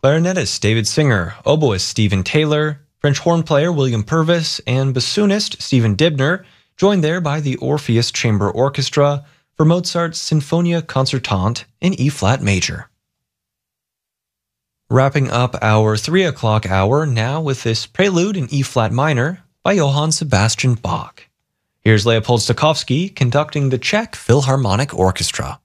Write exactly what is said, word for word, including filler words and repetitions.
clarinetist David Singer, oboist Stephen Taylor, French horn player William Purvis, and bassoonist Stephen Dibner, joined there by the Orpheus Chamber Orchestra for Mozart's Sinfonia Concertante in E-flat major. Wrapping up our three o'clock hour now with this prelude in E-flat minor by Johann Sebastian Bach. Here's Leopold Stokowski conducting the Czech Philharmonic Orchestra.